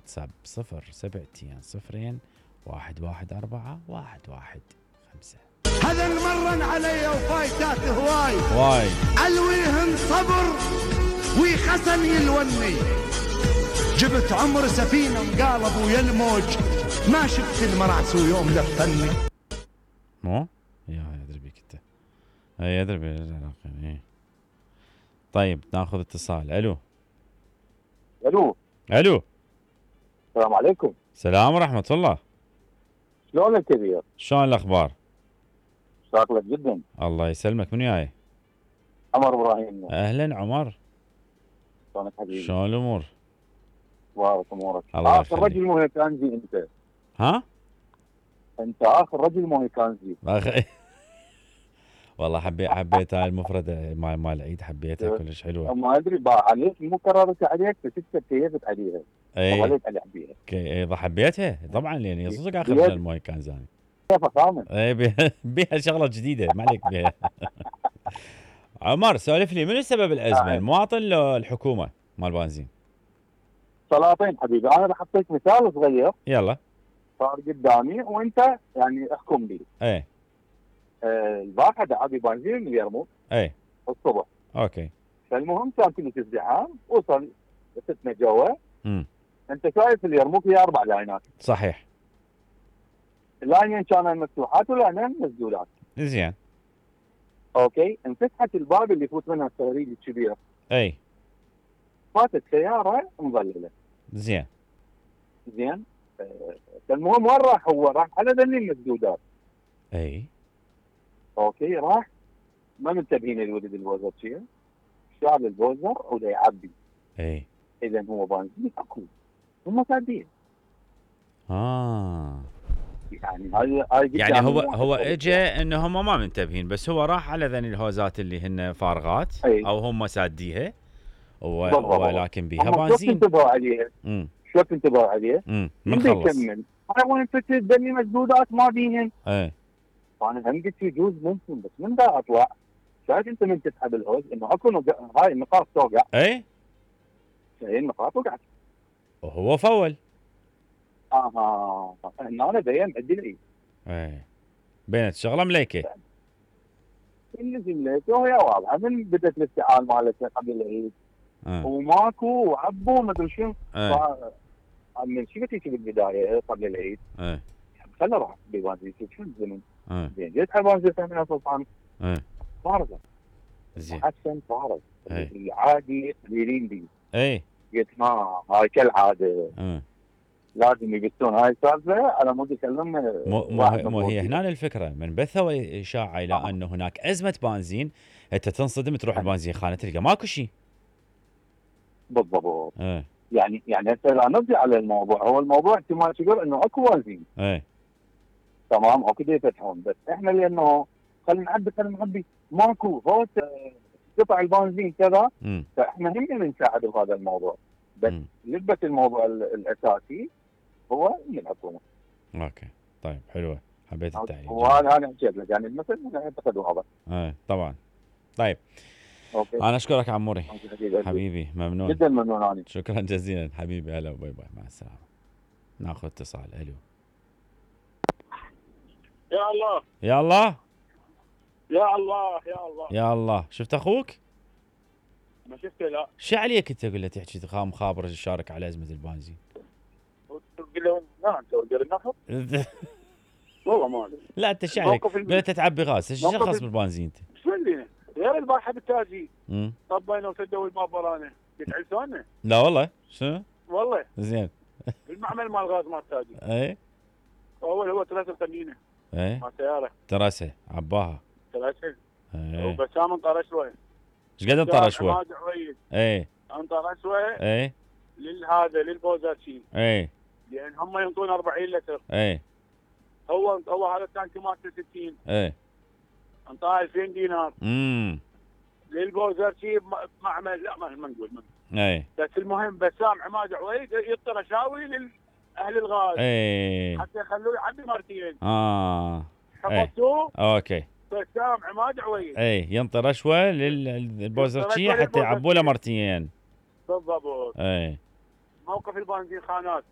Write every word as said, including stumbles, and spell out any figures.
الواتساب صفر سبعتين صفرين واحد واحد أربعة واحد واحد خمسة. هذا المرن علي وفايتات هواي واي الويهن صبر وخسن يلوني. جبت عمر سفينة مقالب ويا الموج ما شفت المرعس ويوم لفني. مو يا يدري بيك انت. اي يدري بيك ايه. طيب ناخذ اتصال. الو الو الو السلام عليكم. السلام ورحمة الله. شلونك كبير؟ شلون الاخبار؟ شاكلك جدا. الله يسلمك. من وياي؟ عمر ابراهيم. اهلا عمر. شلونك حبيبي؟ شلون الامور؟ بارك امورك. الله اخر يخليك. رجل موهيكانزي انت. ها؟ انت اخر رجل موهيكانزي. أخ... والله حبيت حبيت هاي المفردة مال مال العيد حبيتها كلش حلوة. ما ادري بقى عليك مو كررت عليك بس انت كيفت عليها. اي خليت على بيها. اوكي اذا حبيتها طبعا لان صدق اخر بيد. رجال موي كان زاني. كيف خامن؟ اي بيها, بيها شغلة جديدة ما عليك بيها. عمر سولف لي منو سبب الازمة؟ آه. المواطن لو الحكومة مال بنزين؟ سلاطين حبيبي. انا بحطيك مثال صغير يلا. صار قدامي وانت يعني احكم لي. اي آه البارحه دعابي بنزين من اليرموك اي الصبح. اوكي. فالمهم كان كلش ازدحام وصل ستنا جوا. امم انت شايف اليرموك هي اربع لاينات. صحيح. لاينين كانوا مفتوحات ولاينين مسدودات. زين. اوكي انفتحت الباب اللي يفوت منها الصواريخ الكبيره. اي فاتت سياره مظلله. زين. زين. آه، فالمهم وين راح هو؟ راح على ذني المسدودات. اي اوكي راح ما منتبهين الولد البوزر شيء. شال البوزر ودا يعبي. اي اذا هو بنزين اكو هم سادين. اه يعني هاي هاي يعني هو هو اجى انه هم ما منتبهين بس هو راح على ذني الهوزات اللي هن فارغات أي. او هم ساديها و... بالضبط. ولكن بيها هم شوف بنزين. انتبهوا عليه. امم شوف انتبهوا عليه. امم من من خلص. يكمل. انا وين فتت دني مسدودات ما بيهن. اي فانا هم قلت يجوز ممكن بس من دا اطلع شايف انت من تسحب الهوز انه اكو نق- هاي النقاط توقع. اي هي النقاط وقعت. وهو فول. اها هنا انا بين عندي العيد. اي بينت شغله مليكه. اللي زملته وهي واضحه من بدات الافتعال مالته قبل العيد. اه وماكو وعبوا ما ادري شنو. اي ف- من شفتي في البدايه قبل العيد اي خلى راح ببنزين شو الزمن. اي زين جيت على بنزين ثمانية سلطان اي فارغه. زين. حسن فارغ. أي. العادي قليلين بي. اي قلت ها هاي كالعاده اه لازم يبثون هاي السالفه على مود يكلمنا. مو مو هي- مو هي هنا الفكره من بثوا اشاعه الى آه. انه هناك ازمه بنزين. انت تنصدم تروح البنزين خانه تلقى ماكو شيء. بالضبط. ايه يعني يعني هسه لا نرجع على الموضوع. هو الموضوع احتمال كبير انه اكو بنزين. ايه تمام اوكي يفتحون بس احنا لانه خلينا نعبي خلينا نعبي ماكو فوت آه، قطع البنزين كذا. امم فاحنا هم نساعد بهذا الموضوع. بس أمم. نسبه الموضوع ال- الاساسي هو من الحكومه. اوكي طيب حلوه حبيت التعليق. وهذا انا حكيت لك يعني المثل انا اعتقد هذا. ايه طبعا. طيب اوكي انا اشكرك عموري حبيبي. حبيبي ممنون جدا ممنون انا. شكرا جزيلا حبيبي. هلا باي باي مع السلامه. ناخذ اتصال. الو يا الله يا الله يا الله يا الله. يا الله شفت اخوك؟ ما شفته لا. شو عليك انت قول له تحكي تخام خابر تشارك على ازمه البنزين؟ تقول له نعم تقدر ناخذ والله ما ادري. لا انت شو عليك؟ موقف الم- قول له تعبي غاز ايش موقف خاص الم- بالبنزين انت؟ شو اللي غير البارحه بالتاجي امم طبينا وسدوا الباب ورانا قلت عزونا لا والله شو؟ والله زين بالمعمل مال الغاز مال التاجي. اي اول هو ثلاثة قنينه اي مال سياره ترسه عباها. ثلاثة اي وبسام انطر شوي. ايش قد انطر شوي؟ عماد عويد اي انطر شوي اي للهذا للبوزاتشي اي لان هم ينطون أربعين لتر. اي هو هو هذا التانك مالته ستين اي انطاه ألفين دينار امم للبوزرشي معمل لا ما ما نقول من. اي بس المهم بسام عماد عويد يطر رشاوي لاهل الغاز اي حتى يخلوه يعبي مرتين. اه حفظتوه اوكي بسام عماد عويد اي ينطي رشوه للبوزرشيه حتى يعبوا له مرتين. بالضبط. اي موقف البنزين خانات